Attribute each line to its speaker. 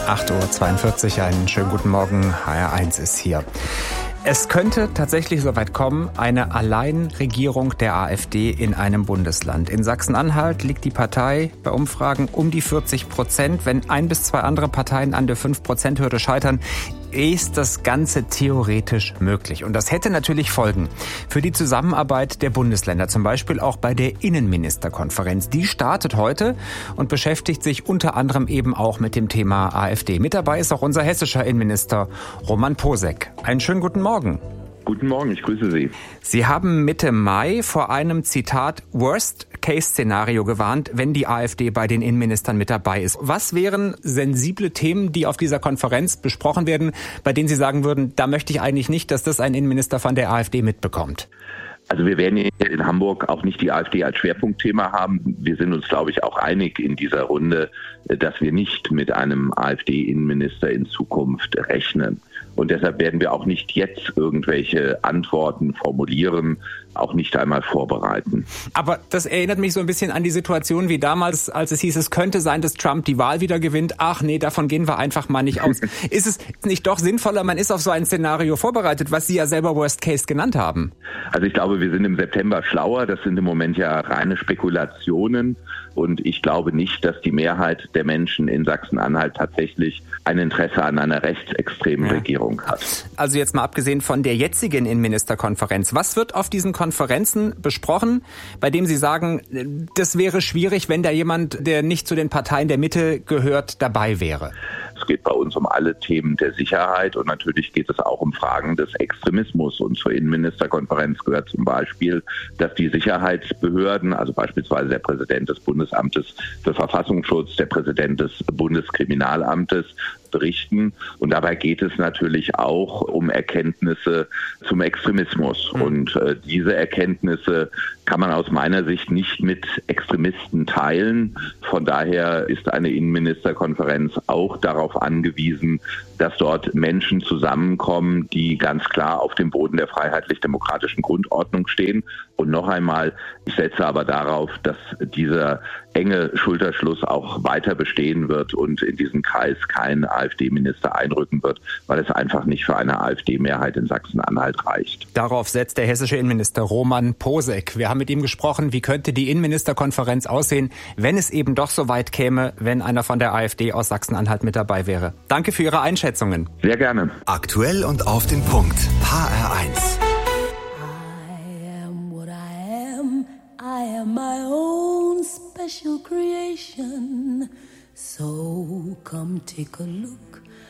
Speaker 1: 8:42 Uhr, einen schönen guten Morgen. HR1 ist hier. Es könnte tatsächlich soweit kommen, eine Alleinregierung der AfD in einem Bundesland. In Sachsen-Anhalt liegt die Partei bei Umfragen um die 40%. Wenn 1 bis 2 andere Parteien an der 5%-Hürde scheitern, ist das Ganze theoretisch möglich. Und das hätte natürlich Folgen für die Zusammenarbeit der Bundesländer, zum Beispiel auch bei der Innenministerkonferenz. Die startet heute und beschäftigt sich unter anderem eben auch mit dem Thema AfD. Mit dabei ist auch unser hessischer Innenminister Roman Posek. Einen schönen guten Morgen.
Speaker 2: Guten Morgen, ich grüße Sie.
Speaker 1: Sie haben Mitte Mai vor einem, Zitat, Worst-Case-Szenario gewarnt, wenn die AfD bei den Innenministern mit dabei ist. Was wären sensible Themen, die auf dieser Konferenz besprochen werden, bei denen Sie sagen würden, da möchte ich eigentlich nicht, dass das ein Innenminister von der AfD mitbekommt?
Speaker 2: Also wir werden hier in Hamburg auch nicht die AfD als Schwerpunktthema haben. Wir sind uns, glaube ich, auch einig in dieser Runde, dass wir nicht mit einem AfD-Innenminister in Zukunft rechnen. Und deshalb werden wir auch nicht jetzt irgendwelche Antworten formulieren, auch nicht einmal vorbereiten. Aber das erinnert mich so ein bisschen an die Situation wie damals, als es hieß, es könnte sein, dass Trump die Wahl wieder gewinnt. Ach nee, davon gehen wir einfach mal nicht aus. Ist es nicht doch sinnvoller, man ist auf so ein Szenario vorbereitet, was Sie ja selber Worst Case genannt haben? Also ich glaube, wir sind im September schlauer. Das sind im Moment ja reine Spekulationen. Und ich glaube nicht, dass die Mehrheit der Menschen in Sachsen-Anhalt tatsächlich ein Interesse an einer rechtsextremen Regierung hat.
Speaker 1: Also jetzt mal abgesehen von der jetzigen Innenministerkonferenz. Was wird auf diesen Konferenzen besprochen, bei dem Sie sagen, das wäre schwierig, wenn da jemand, der nicht zu den Parteien der Mitte gehört, dabei wäre?
Speaker 2: Es geht bei uns um alle Themen der Sicherheit und natürlich geht es auch um Fragen des Extremismus. Und zur Innenministerkonferenz gehört zum Beispiel, dass die Sicherheitsbehörden, also beispielsweise der Präsident des Bundesamtes für Verfassungsschutz, der Präsident des Bundeskriminalamtes, berichten. Und dabei geht es natürlich auch um Erkenntnisse zum Extremismus. Und diese Erkenntnisse kann man aus meiner Sicht nicht mit Extremisten teilen. Von daher ist eine Innenministerkonferenz auch darauf angewiesen, dass dort Menschen zusammenkommen, die ganz klar auf dem Boden der freiheitlich-demokratischen Grundordnung stehen. Und noch einmal, ich setze aber darauf, dass dieser enge Schulterschluss auch weiter bestehen wird und in diesen Kreis kein AfD-Minister einrücken wird, weil es einfach nicht für eine AfD-Mehrheit in Sachsen-Anhalt reicht.
Speaker 1: Darauf setzt der hessische Innenminister Roman Posek. Wir haben mit ihm gesprochen, wie könnte die Innenministerkonferenz aussehen, wenn es eben doch so weit käme, wenn einer von der AfD aus Sachsen-Anhalt mit dabei wäre. Danke für Ihre Einschätzungen.
Speaker 2: Sehr gerne.
Speaker 3: Aktuell und auf den Punkt. HR1.
Speaker 4: I am my own special creation. So come take a look